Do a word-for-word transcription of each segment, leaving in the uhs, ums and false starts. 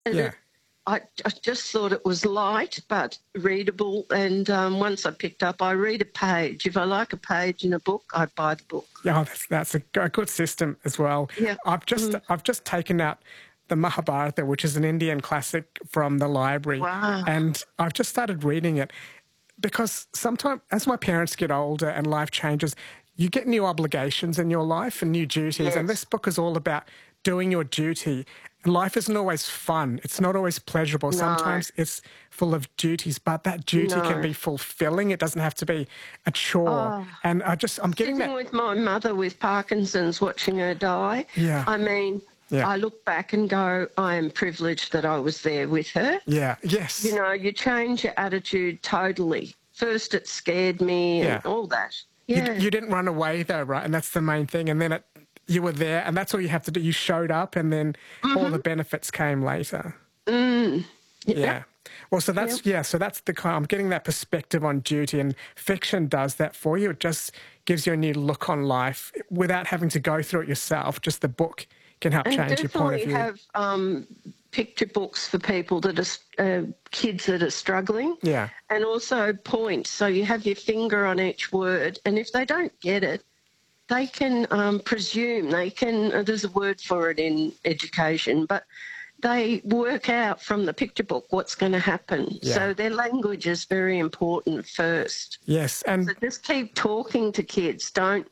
And Yeah. I, I just thought it was light but readable, and um, once I picked up, I read a page. If I like a page in a book, I buy the book. Yeah, oh, that's, that's a, a good system as well. Yeah. I've just Mm. I've just taken out the Mahabharata, which is an Indian classic from the library, Wow. and I've just started reading it because sometimes, as my parents get older and life changes, you get new obligations in your life and new duties, Yes. and this book is all about doing your duty. Life isn't always fun. It's not always pleasurable. No. Sometimes it's full of duties, but that duty No. can be fulfilling. It doesn't have to be a chore. Oh. And I just, I'm getting Sitting that. with my mother with Parkinson's, watching her die. Yeah. I mean, Yeah. I look back and go, I am privileged that I was there with her. Yeah, yes. You know, you change your attitude totally. First, it scared me and Yeah. all that. You, Yeah. you didn't run away though, right? And that's the main thing. And then it, you were there, and that's all you have to do. You showed up, and then all the benefits came later. Mm. Yeah. Yeah. Well, so that's yeah. So that's the kind. I'm getting that perspective on duty, and fiction does that for you. It just gives you a new look on life without having to go through it yourself. Just the book can help And change your point of definitely view. have um, picture books for people that are uh, kids that are struggling. Yeah. And also points, so you have your finger on each word, and if they don't get it, they can um, presume. They can. Uh, there's a word for it in education, but they work out from the picture book what's going to happen. Yeah. So their language is very important first. Yes, and So just keep talking to kids. Don't,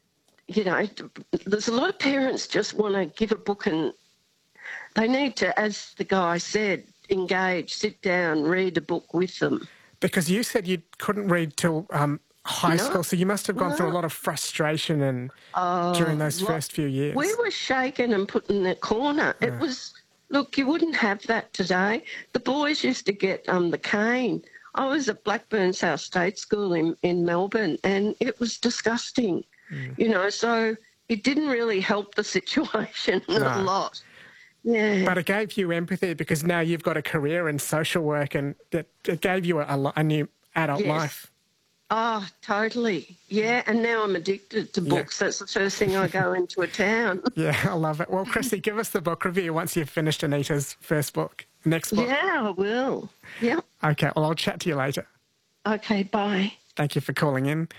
you know, there's a lot of parents just want to give a book and they need to, as the guy said, engage, sit down, read a book with them. because you said you couldn't read till um, high No. school, so you must have gone through a No. lot of frustration and Oh, during those well, first few years. We were shaken and put in the corner. It was, look, you wouldn't have that today. The boys used to get um, the cane. I was at Blackburn South State School in, in Melbourne, and it was disgusting, you know, so it didn't really help the situation a No. lot. Yeah. But it gave you empathy because now you've got a career in social work, and it, it gave you a, a, li- a new adult Yes. life. Oh, totally. Yeah, and now I'm addicted to books. That's the first thing I go into a town. Yeah, I love it. Well, Chrissy, give us the book review once you've finished Anita's first book, next book. Yeah, I will. Yeah. Okay, well, I'll chat to you later. Okay, bye. Thank you for calling in.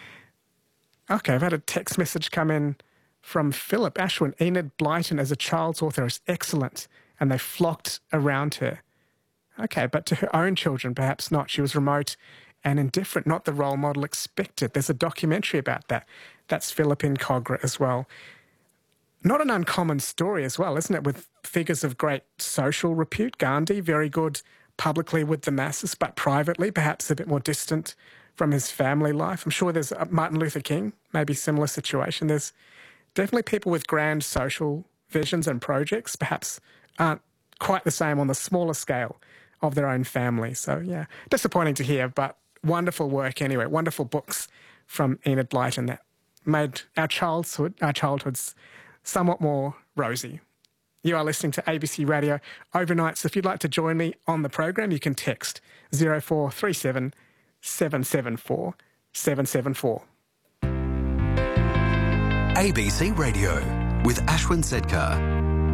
Okay, I've had a text message come in from Philip Ashwin. Enid Blyton as a child's author is excellent, and they flocked around her. Okay, but to her own children, perhaps not. She was remote and indifferent, not the role model expected. There's a documentary about that. That's Philip in Cogra as well. Not an uncommon story as well, isn't it, with figures of great social repute. Gandhi, very good publicly with the masses, but privately, perhaps a bit more distant from his family life. I'm sure there's uh, Martin Luther King, maybe similar situation. There's definitely people with grand social visions and projects, perhaps aren't quite the same on the smaller scale of their own family. So, yeah, disappointing to hear, but wonderful work anyway. Wonderful books from Enid Blyton that made our childhood, our childhoods somewhat more rosy. You are listening to A B C Radio Overnight, so if you'd like to join me on the program, you can text zero four three seven, seven seven four, seven seven four. A B C Radio with Ashwin Sedkar.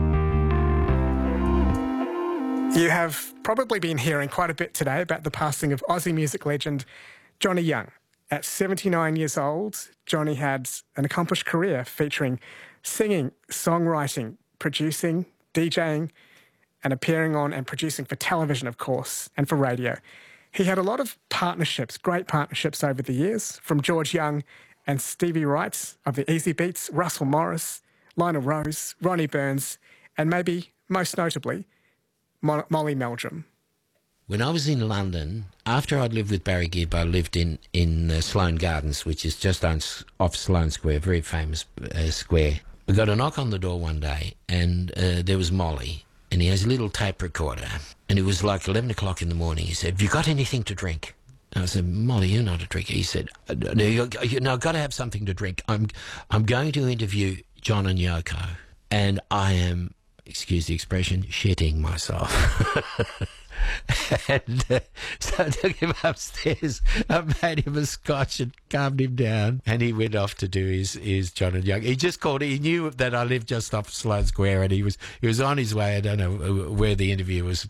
You have probably been hearing quite a bit today about the passing of Aussie music legend Johnny Young. At seventy-nine years old, Johnny had an accomplished career featuring singing, songwriting, producing, DJing, and appearing on and producing for television, of course, and for radio. He had a lot of partnerships, great partnerships over the years, from George Young and Stevie Wright of the Easy Beats, Russell Morris, Lionel Rose, Ronnie Burns, and maybe, most notably, Mo- Molly Meldrum. When I was in London, after I'd lived with Barry Gibb, I lived in, in uh, Sloane Gardens, which is just on, off Sloane Square, very famous uh, square. We got a knock on the door one day, and uh, there was Molly, and he has a little tape recorder, and it was like eleven o'clock in the morning. He said, "Have you got anything to drink?" And I said, "Molly, you're not a drinker." He said, "No, you you know, I've got to have something to drink. I'm, I'm going to interview John and Yoko, and I am, excuse the expression, shitting myself." And uh, so I took him upstairs, I made him a scotch and calmed him down, and he went off to do his, his John and Young. He just called, he knew that I lived just off Sloane Square, and he was he was on his way. I don't know where the interview was